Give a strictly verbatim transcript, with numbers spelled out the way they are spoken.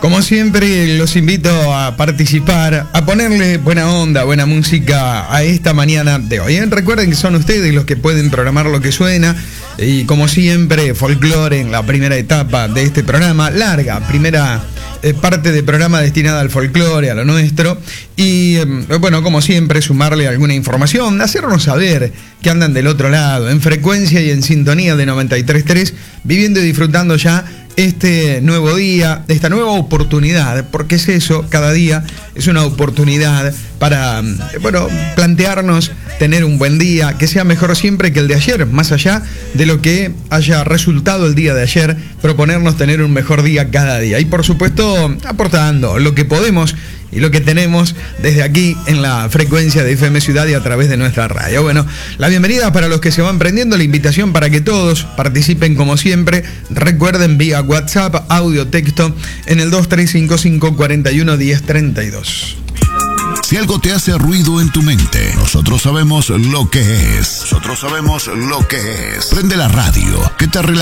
Como siempre, los invito a participar, a ponerle buena onda, buena música a esta mañana de hoy. ¿eh? Recuerden que son ustedes los que pueden programar lo que suena. Y como siempre, folclore en la primera etapa de este programa, larga, primera eh, parte del programa destinada al folclore, a lo nuestro. Y eh, bueno, como siempre, sumarle alguna información, hacernos saber que andan del otro lado, en frecuencia y en sintonía de noventa y tres punto tres, viviendo y disfrutando ya este nuevo día, esta nueva oportunidad, porque es eso, cada día es una oportunidad para, bueno, plantearnos tener un buen día, que sea mejor siempre que el de ayer, más allá de lo que haya resultado el día de ayer, proponernos tener un mejor día cada día. Y por supuesto, aportando lo que podemos y lo que tenemos desde aquí en la frecuencia de F M Ciudad y a través de nuestra radio. Bueno, la bienvenida para los que se van prendiendo, la invitación para que todos participen como siempre. Recuerden vía WhatsApp, audio, texto en el dos tres cinco cinco, cuatro uno, uno cero, tres dos. Si algo te hace ruido en tu mente, nosotros sabemos lo que es. Nosotros sabemos lo que es. Prende la radio, que te relaja.